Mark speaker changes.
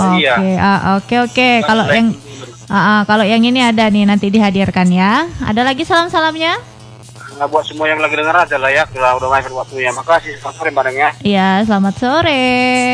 Speaker 1: Iya.
Speaker 2: Oke. Kalau yang ini ada nih nanti dihadirkan ya. Ada lagi salam-salamnya?
Speaker 1: Nah, buat semua yang lagi dengar aja lah ya. Udah main waktunya. Makasih. Selamat sore Mbak Neng ya.
Speaker 2: Iya, selamat sore.